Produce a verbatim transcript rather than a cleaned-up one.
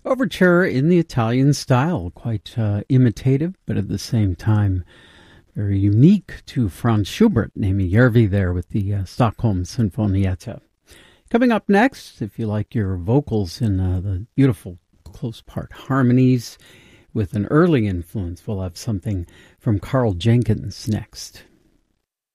Overture in the Italian style, quite uh, imitative, but at the same time very unique to Franz Schubert, naming Järvi there with the uh, Stockholm Sinfonietta. Coming up next, if you like your vocals in uh, the beautiful close part harmonies with an early influence, we'll have something from Carl Jenkins next.